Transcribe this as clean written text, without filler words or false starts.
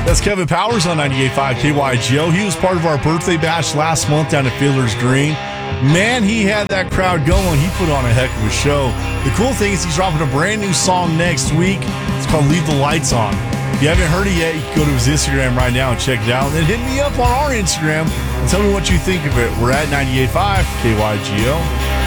That's Kevin Powers on 98.5 KYGO. He was part of our birthday bash last month down at Fiddler's Green. Man, he had that crowd going. He put on a heck of a show. The cool thing is he's dropping a brand new song next week. It's called Leave the Lights On. If you haven't heard it yet, you can go to his Instagram right now and check it out. And then hit me up on our Instagram and tell me what you think of it. We're at 98.5 KYGO.